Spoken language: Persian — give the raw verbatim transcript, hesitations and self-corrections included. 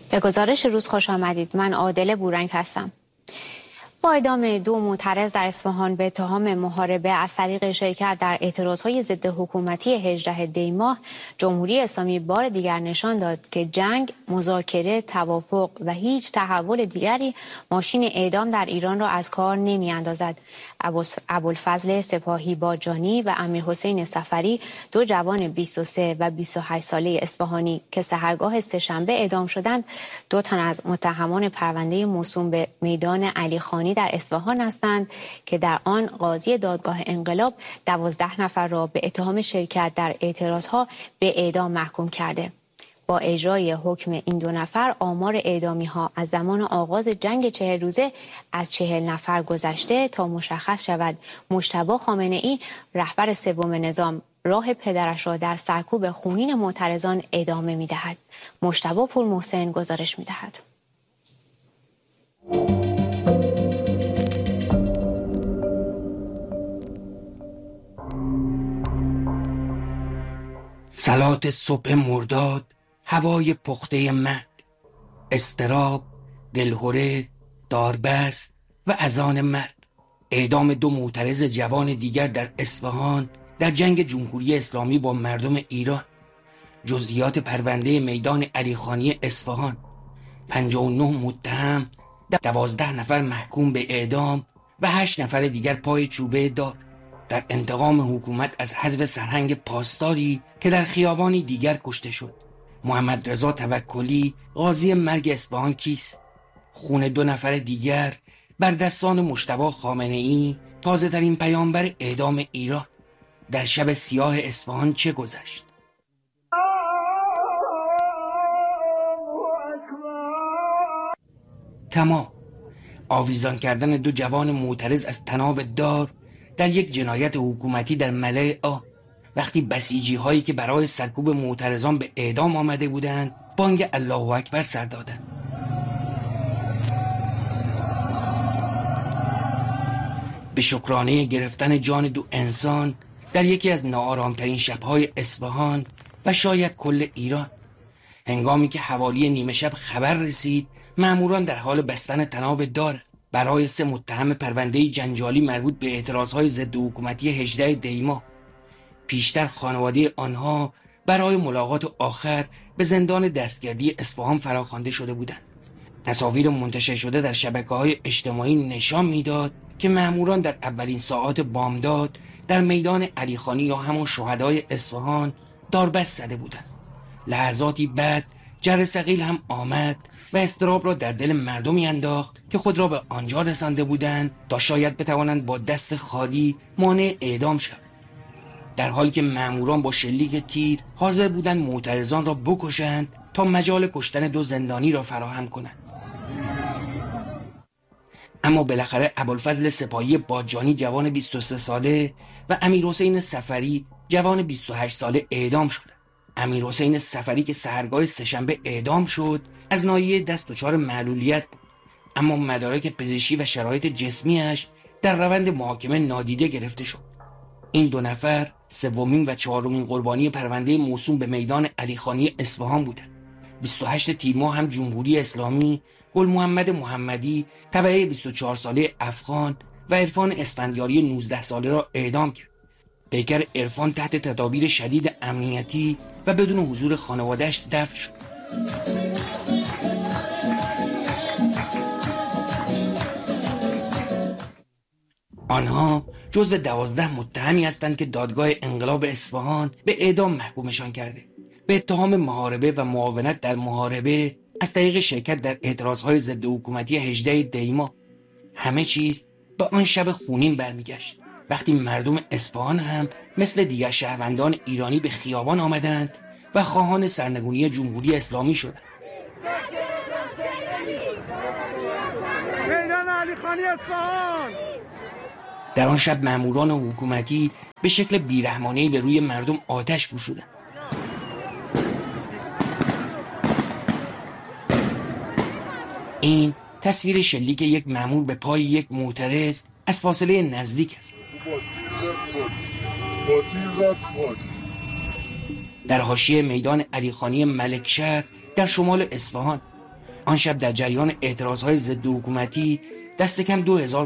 به گزارش روز خوش آمدید. من عادل بورنگ هستم. با اعدام دو معترض در اصفهان به اتهام محاربه از طریق شرکت در اعتراضهای ضد حکومتی هجدهم دی ماه، جمهوری اسلامی بار دیگر نشان داد که جنگ، مذاکره، توافق و هیچ تحول دیگری ماشین اعدام در ایران را از کار نمی‌اندازد. ابوالفضل سپاهی باجانی و امیرحسین صفری، دو جوان بیست و سه و بیست و هشت ساله اصفهانی که سحرگاه سه‌شنبه اعدام شدند، دو تن از متهمان پرونده موسوم به میدان علیخانی در اصفهان هستند که در آن قاضی دادگاه انقلاب دوازده نفر را به اتهام شرکت در اعتراضها به اعدام محکوم کرده. با اجرای حکم این دو نفر، آمار اعدامی ها از زمان آغاز جنگ چهل روزه از چهل نفر گذشته تا مشخص شود مجتبی خامنه‌ای، رهبر سوم نظام، راه پدرش را در سرکوب خونین معترضان ادامه می‌دهد. مجتبی پورمحسن گزارش می‌دهد. صلات صبح مرداد، هوای پخته مرگ، اضطراب، دلهره، داربست و اذان مرگ. اعدام دو معترض جوان دیگر در اصفهان در جنگ جمهوری اسلامی با مردم ایران. جزئیات پرونده میدان علیخانی اصفهان: پنجاه و نه متهم، دوازده نفر محکوم به اعدام و هشت نفر دیگر پای چوبه دار، در انتقام حکومت از حذف سرهنگ پاسداری که در خیابانی دیگر کشته شد. محمد رضا توکلی، قاضی مرگ اصفهان کیست؟ خون دو نفر دیگر بر دستان مجتبی خامنه‌ای، تازه ترین پیامبر اعدام ایران. در شب سیاه اصفهان چه گذشت؟ تمام. آویزان کردن دو جوان معترض از طناب دار در یک جنایت حکومتی در ملأ آ، وقتی بسیجی هایی که برای سرکوب معترضان به اعدام آمده بودند بانگ الله اکبر سر دادند. به شکرانه گرفتن جان دو انسان در یکی از ناآرامترین شبهای اصفهان و شاید کل ایران، هنگامی که حوالی نیمه شب خبر رسید ماموران در حال بستن طناب دار برای سه متهم پرونده جنجالی مربوط به اعتراضهای ضد حکومتی هجدهم دی ماه. پیشتر خانواده آنها برای ملاقات آخر به زندان دستگردی اصفهان فراخوانده شده بودند. تصاویر منتشر شده در شبکه‌های اجتماعی نشان میداد که ماموران در اولین ساعات بامداد در میدان علیخانی یا همون شهدای اصفهان داربست زده بودند. لحظاتی بعد جر ثقیل هم آمد و اضطراب را در دل مردمی انداخت که خود را به آنجا رسانده بودند تا شاید بتوانند با دست خالی مانع اعدام شوند، در حالی که ماموران با شلیک تیر حاضر بودند معترضان را بکشند تا مجال کشتن دو زندانی را فراهم کنند. اما بالاخره ابوالفضل سپاهی باجانی جوان بیست و سه ساله و امیرحسین صفری جوان بیست و هشت ساله اعدام شدند. امیرحسین صفری که سحرگاه سه‌شنبه اعدام شد از ناحیه دست دچار معلولیت بود، اما مدارک پزشکی و شرایط جسمیش در روند محاکمه نادیده گرفته شد. این دو نفر سومین و چهارمین قربانی پرونده موسوم به میدان علیخانی اصفهان بودند. بیست و هشت تیر ماه هم جمهوری اسلامی گل محمد محمدی تبعه بیست و چهار ساله افغان و عرفان اسفندیاری نوزده ساله را اعدام کرد. پیکر عرفان تحت تدابیر شدید امنیتی و بدون حضور خانواده‌اش دفن شد. آنها جزو دوازده متهمی هستند که دادگاه انقلاب اصفهان به اعدام محکومشان کرده، به اتهام محاربه و معاونت در محاربه از طریق شرکت در اعتراضهای ضد حکومتی هجدهم دی ماه. همه چیز به آن شب خونین برمیگشت، وقتی مردم اصفهان هم مثل دیگر شهروندان ایرانی به خیابان آمدند و خواهان سرنگونی جمهوری اسلامی شدند. میدان علیخانی اصفهان. در آن شب ماموران حکومتی به شکل بیرحمانه‌ای به روی مردم آتش گشودند. این تصویر شلیک یک مامور به پای یک معترض از فاصله نزدیک است. در حاشیه میدان علیخانی ملکشهر در شمال اصفهان، آن شب در جریان اعتراضهای ضد حکومتی دست کم دو هزار